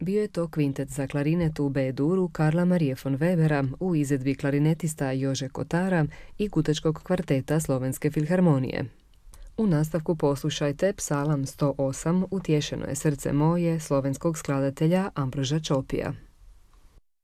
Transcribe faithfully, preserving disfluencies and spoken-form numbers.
Bio je to kvintet za klarinet u B-duru Karla Marie von Webera u izvedbi klarinetista Jože Kotara i Gutečkog kvarteta Slovenske filharmonije. U nastavku poslušajte Psalam sto osam Utješeno je srce moje slovenskog skladatelja Ambroža Čopija.